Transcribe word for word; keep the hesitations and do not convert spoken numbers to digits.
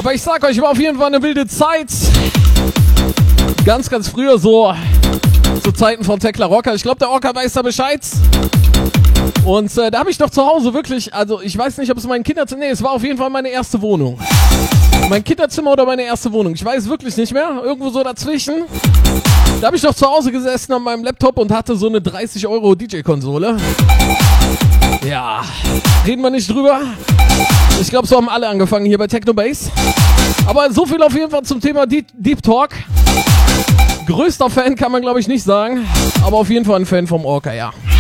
Aber ich sag euch, war auf jeden Fall eine wilde Zeit. Ganz, ganz früher so, zu Zeiten von Tekla Rocker. Ich glaube, der Orca weiß da Bescheid. Und äh, da habe ich doch zu Hause wirklich, also ich weiß nicht, ob es mein Kinderzimmer, nee, es war auf jeden Fall meine erste Wohnung. Mein Kinderzimmer oder meine erste Wohnung, ich weiß wirklich nicht mehr, irgendwo so dazwischen. Da habe ich doch zu Hause gesessen an meinem Laptop und hatte so eine dreißig Euro D J-Konsole. Ja, reden wir nicht drüber. Ich glaube, so haben alle angefangen hier bei Techno Bass. Aber so viel auf jeden Fall zum Thema Deep, Deep Talk. Größter Fan kann man, glaube ich, nicht sagen, aber auf jeden Fall ein Fan vom Orca, ja.